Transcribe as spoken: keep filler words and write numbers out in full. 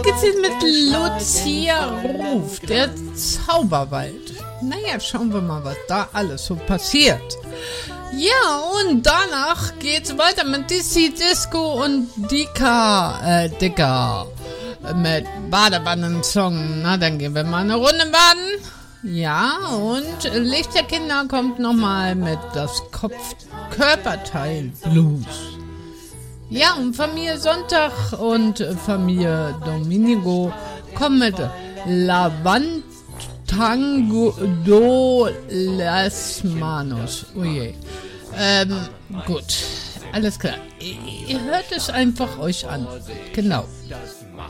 geht's jetzt mit Lucia Ruf, der Zauberwald. Naja, schauen wir mal, was da alles so passiert. Ja, und danach geht's weiter mit Dizzy Disco und Dika, äh, Dicker. Mit Badewannen-Song. Na, dann gehen wir mal eine Runde baden. Ja, und Lichterkinder kommt nochmal mit das Kopf-Körperteil-Blues. Ja, und Familie Sonntag und Familie Dominigo kommen mit Lavantango do las Manos. Oh je. Ähm, gut. Alles klar. Ihr hört es einfach euch an. Genau.